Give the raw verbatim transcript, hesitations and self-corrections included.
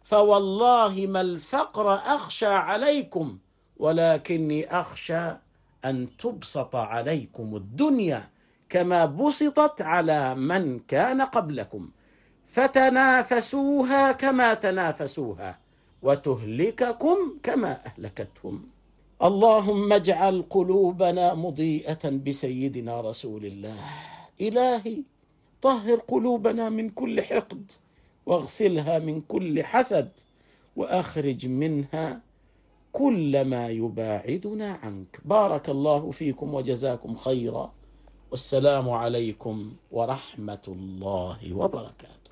فوالله ما الفقر أخشى عليكم، ولكني أخشى أن تبسط عليكم الدنيا كما بسطت على من كان قبلكم، فتنافسوها كما تنافسوها، وتهلككم كما أهلكتهم. اللهم اجعل قلوبنا مضيئة بسيدنا رسول الله. إلهي طهر قلوبنا من كل حقد، واغسلها من كل حسد، وأخرج منها كل ما يباعدنا عنك. بارك الله فيكم وجزاكم خيرا، والسلام عليكم ورحمة الله وبركاته.